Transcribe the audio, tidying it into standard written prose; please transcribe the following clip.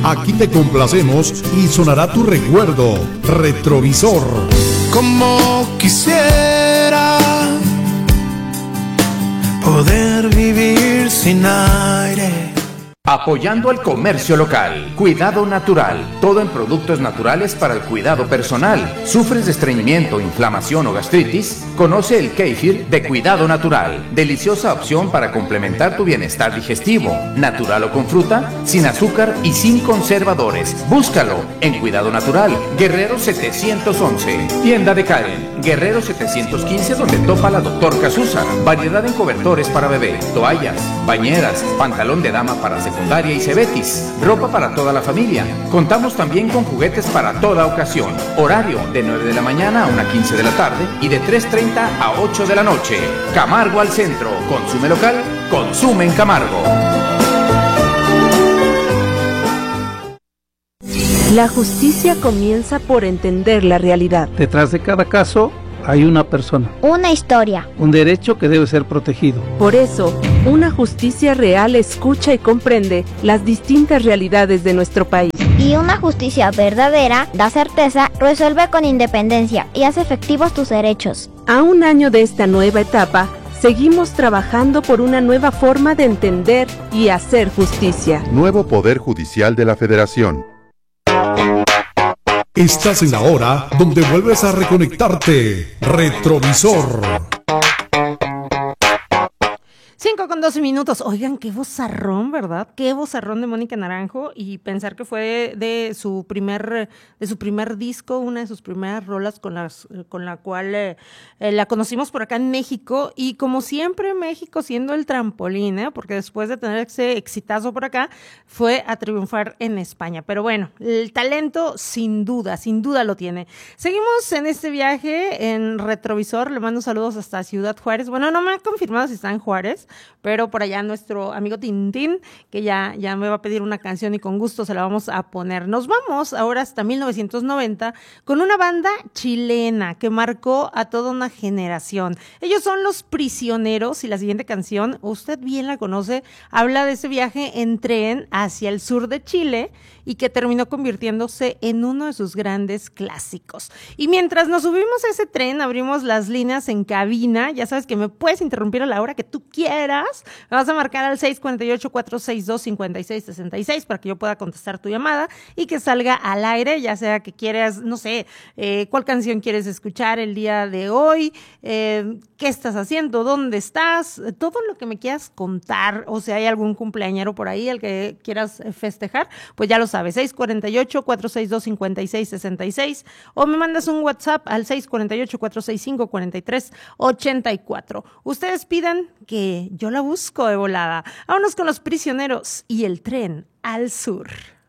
Aquí te complacemos y sonará tu recuerdo. Retrovisor. Como quisiera poder vivir sin aire. Apoyando al comercio local. Cuidado natural. Todo en productos naturales para el cuidado personal. ¿Sufres de estreñimiento, inflamación o gastritis? Conoce el kéfir de Cuidado Natural. Deliciosa opción para complementar tu bienestar digestivo. Natural o con fruta, sin azúcar y sin conservadores. Búscalo en Cuidado Natural. Guerrero 711. Tienda de Karen. Guerrero 715, donde topa la Dr. Casusa. Variedad en cobertores para bebé, toallas, bañeras, pantalón de dama para secundaria y cebetis, ropa para toda la familia. Contamos también con juguetes para toda ocasión. Horario de 9 de la mañana a 1:15 de la tarde y de 3:30 a 8 de la noche. Camargo al centro. Consume local, consume en Camargo. La justicia comienza por entender la realidad. Detrás de cada caso hay una persona. Una historia. Un derecho que debe ser protegido. Por eso, una justicia real escucha y comprende las distintas realidades de nuestro país. Y una justicia verdadera da certeza, resuelve con independencia y hace efectivos tus derechos. A un año de esta nueva etapa, seguimos trabajando por una nueva forma de entender y hacer justicia. Nuevo Poder Judicial de la Federación. Estás en la hora donde vuelves a reconectarte. Retrovisor. 5:12. Oigan, qué vozarrón, ¿verdad? Qué vozarrón de Mónica Naranjo, y pensar que fue de su primer disco, una de sus primeras rolas con la cual la conocimos por acá en México, y como siempre México siendo el trampolín, porque después de tener ese exitazo por acá, fue a triunfar en España. Pero bueno, el talento sin duda lo tiene. Seguimos en este viaje en Retrovisor. Le mando saludos hasta Ciudad Juárez. Bueno, no me ha confirmado si está en Juárez, pero por allá nuestro amigo Tintín, que ya me va a pedir una canción y con gusto se la vamos a poner. Nos vamos ahora hasta 1990 con una banda chilena que marcó a toda una generación. Ellos son Los Prisioneros, y la siguiente canción, usted bien la conoce, habla de ese viaje en tren hacia el sur de Chile y que terminó convirtiéndose en uno de sus grandes clásicos. Y mientras nos subimos a ese tren, abrimos las líneas en cabina. Ya sabes que me puedes interrumpir a la hora que tú quieras. Me vas a marcar al 648-462-5666 para que yo pueda contestar tu llamada y que salga al aire, ya sea que quieras, no sé, cuál canción quieres escuchar el día de hoy, qué estás haciendo, dónde estás, todo lo que me quieras contar, o si hay algún cumpleañero por ahí al que quieras festejar, pues ya lo sabes, 648-462-5666, o me mandas un WhatsApp al 648-465-4384. Ustedes pidan que yo la busco de volada. Vámonos con Los Prisioneros y el tren al sur.